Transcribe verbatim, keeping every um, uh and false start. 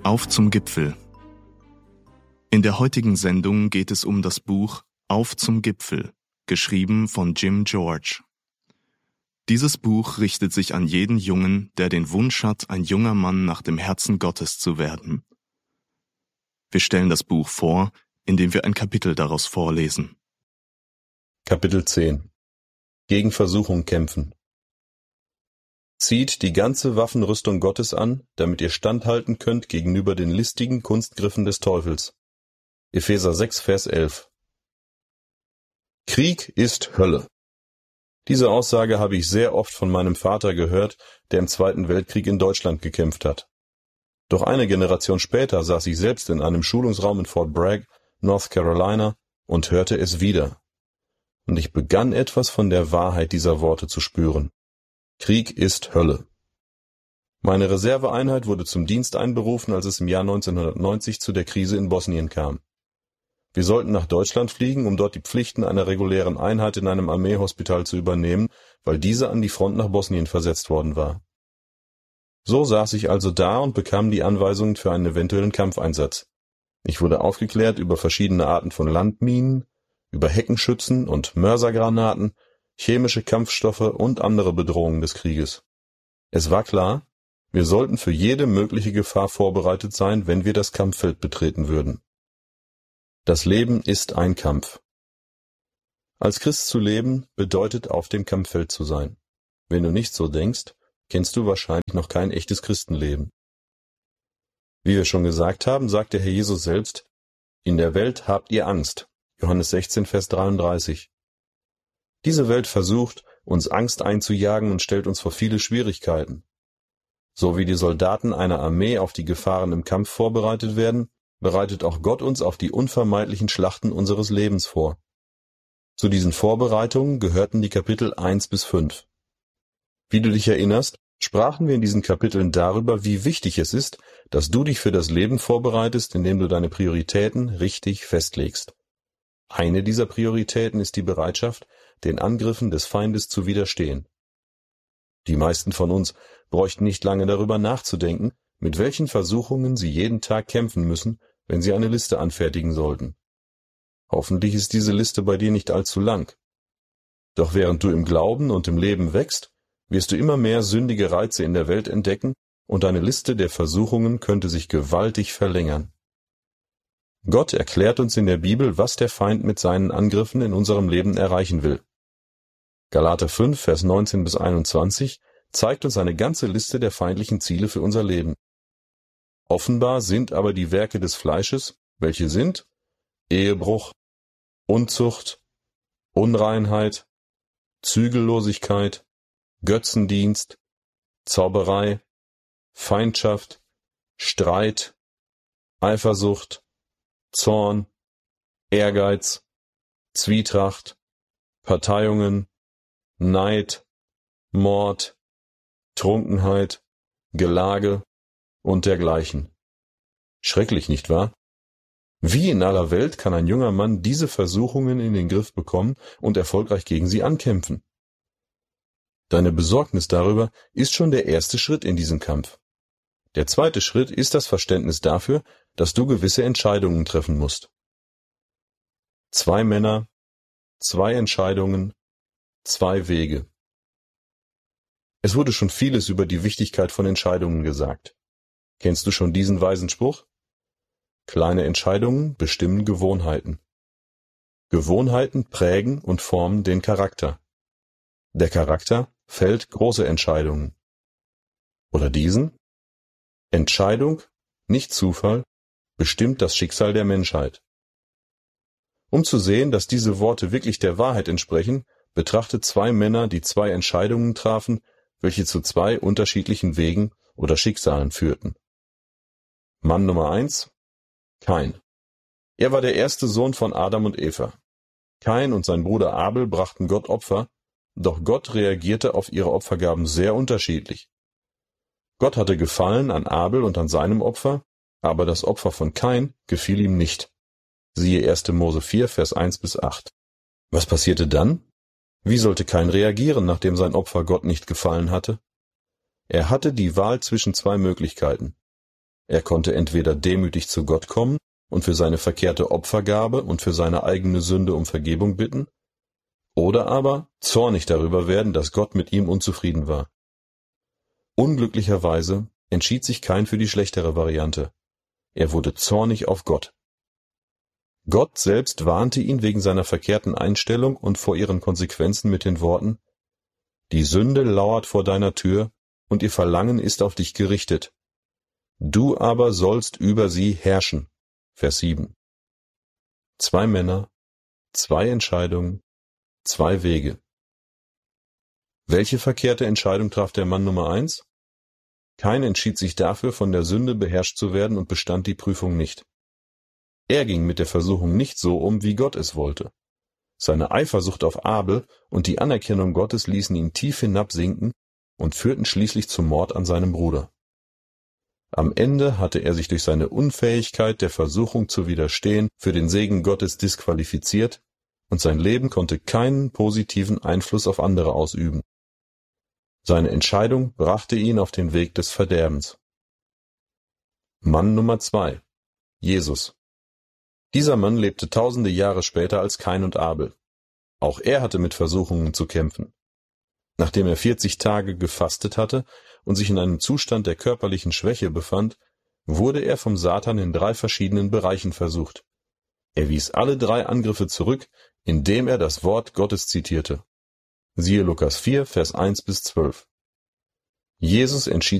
Auf zum Gipfel. In der heutigen Sendung geht es um das Buch Auf zum Gipfel, geschrieben von Jim George. Dieses Buch richtet sich an jeden Jungen, der den Wunsch hat, ein junger Mann nach dem Herzen Gottes zu werden. Wir stellen das Buch vor, indem wir ein Kapitel daraus vorlesen. Kapitel zehn. Gegen Versuchung kämpfen. Zieht die ganze Waffenrüstung Gottes an, damit ihr standhalten könnt gegenüber den listigen Kunstgriffen des Teufels. Epheser sechs, Vers elf. Krieg ist Hölle. Diese Aussage habe ich sehr oft von meinem Vater gehört, der im Zweiten Weltkrieg in Deutschland gekämpft hat. Doch eine Generation später saß ich selbst in einem Schulungsraum in Fort Bragg, North Carolina, und hörte es wieder. Und ich begann etwas von der Wahrheit dieser Worte zu spüren. Krieg ist Hölle. Meine Reserveeinheit wurde zum Dienst einberufen, als es im Jahr neunzehnhundertneunzig zu der Krise in Bosnien kam. Wir sollten nach Deutschland fliegen, um dort die Pflichten einer regulären Einheit in einem Armeehospital zu übernehmen, weil diese an die Front nach Bosnien versetzt worden war. So saß ich also da und bekam die Anweisungen für einen eventuellen Kampfeinsatz. Ich wurde aufgeklärt über verschiedene Arten von Landminen, über Heckenschützen und Mörsergranaten, chemische Kampfstoffe und andere Bedrohungen des Krieges. Es war klar, wir sollten für jede mögliche Gefahr vorbereitet sein, wenn wir das Kampffeld betreten würden. Das Leben ist ein Kampf. Als Christ zu leben bedeutet, auf dem Kampffeld zu sein. Wenn du nicht so denkst, kennst du wahrscheinlich noch kein echtes Christenleben. Wie wir schon gesagt haben, sagt der Herr Jesus selbst, in der Welt habt ihr Angst. Johannes sechzehn, Vers dreiunddreißig. Diese Welt versucht, uns Angst einzujagen und stellt uns vor viele Schwierigkeiten. So wie die Soldaten einer Armee auf die Gefahren im Kampf vorbereitet werden, bereitet auch Gott uns auf die unvermeidlichen Schlachten unseres Lebens vor. Zu diesen Vorbereitungen gehörten die Kapitel eins bis fünf. Wie du dich erinnerst, sprachen wir in diesen Kapiteln darüber, wie wichtig es ist, dass du dich für das Leben vorbereitest, indem du deine Prioritäten richtig festlegst. Eine dieser Prioritäten ist die Bereitschaft, den Angriffen des Feindes zu widerstehen. Die meisten von uns bräuchten nicht lange darüber nachzudenken, mit welchen Versuchungen sie jeden Tag kämpfen müssen, wenn sie eine Liste anfertigen sollten. Hoffentlich ist diese Liste bei dir nicht allzu lang. Doch während du im Glauben und im Leben wächst, wirst du immer mehr sündige Reize in der Welt entdecken und deine Liste der Versuchungen könnte sich gewaltig verlängern. Gott erklärt uns in der Bibel, was der Feind mit seinen Angriffen in unserem Leben erreichen will. Galater fünf, Vers neunzehn bis einundzwanzig zeigt uns eine ganze Liste der feindlichen Ziele für unser Leben. Offenbar sind aber die Werke des Fleisches, welche sind Ehebruch, Unzucht, Unreinheit, Zügellosigkeit, Götzendienst, Zauberei, Feindschaft, Streit, Eifersucht, Zorn, Ehrgeiz, Zwietracht, Parteiungen, Neid, Mord, Trunkenheit, Gelage und dergleichen. Schrecklich, nicht wahr? Wie in aller Welt kann ein junger Mann diese Versuchungen in den Griff bekommen und erfolgreich gegen sie ankämpfen? Deine Besorgnis darüber ist schon der erste Schritt in diesem Kampf. Der zweite Schritt ist das Verständnis dafür, dass du gewisse Entscheidungen treffen musst. Zwei Männer, zwei Entscheidungen, zwei Wege. Es wurde schon vieles über die Wichtigkeit von Entscheidungen gesagt. Kennst du schon diesen weisen Spruch? Kleine Entscheidungen bestimmen Gewohnheiten. Gewohnheiten prägen und formen den Charakter. Der Charakter fällt große Entscheidungen. Oder diesen? Entscheidung, nicht Zufall, bestimmt das Schicksal der Menschheit. Um zu sehen, dass diese Worte wirklich der Wahrheit entsprechen, betrachte zwei Männer, die zwei Entscheidungen trafen, welche zu zwei unterschiedlichen Wegen oder Schicksalen führten. Mann Nummer eins, Kain. Er war der erste Sohn von Adam und Eva. Kain und sein Bruder Abel brachten Gott Opfer, doch Gott reagierte auf ihre Opfergaben sehr unterschiedlich. Gott hatte Gefallen an Abel und an seinem Opfer, aber das Opfer von Kain gefiel ihm nicht. Siehe erster Mose vier, Vers eins bis acht. Was passierte dann? Wie sollte Kain reagieren, nachdem sein Opfer Gott nicht gefallen hatte? Er hatte die Wahl zwischen zwei Möglichkeiten. Er konnte entweder demütig zu Gott kommen und für seine verkehrte Opfergabe und für seine eigene Sünde um Vergebung bitten, oder aber zornig darüber werden, dass Gott mit ihm unzufrieden war. Unglücklicherweise entschied sich Kain für die schlechtere Variante. Er wurde zornig auf Gott. Gott selbst warnte ihn wegen seiner verkehrten Einstellung und vor ihren Konsequenzen mit den Worten: Die Sünde lauert vor deiner Tür, und ihr Verlangen ist auf dich gerichtet. Du aber sollst über sie herrschen. Vers sieben. Zwei Männer, zwei Entscheidungen, zwei Wege. Welche verkehrte Entscheidung traf der Mann Nummer eins? Kain entschied sich dafür, von der Sünde beherrscht zu werden und bestand die Prüfung nicht. Er ging mit der Versuchung nicht so um, wie Gott es wollte. Seine Eifersucht auf Abel und die Anerkennung Gottes ließen ihn tief hinabsinken und führten schließlich zum Mord an seinem Bruder. Am Ende hatte er sich durch seine Unfähigkeit, der Versuchung zu widerstehen, für den Segen Gottes disqualifiziert, und sein Leben konnte keinen positiven Einfluss auf andere ausüben. Seine Entscheidung brachte ihn auf den Weg des Verderbens. Mann Nummer zwei. Jesus. Dieser Mann lebte tausende Jahre später als Kain und Abel. Auch er hatte mit Versuchungen zu kämpfen. Nachdem er vierzig Tage gefastet hatte und sich in einem Zustand der körperlichen Schwäche befand, wurde er vom Satan in drei verschiedenen Bereichen versucht. Er wies alle drei Angriffe zurück, indem er das Wort Gottes zitierte. Siehe Lukas vier, Vers eins bis zwölf. Jesus entschied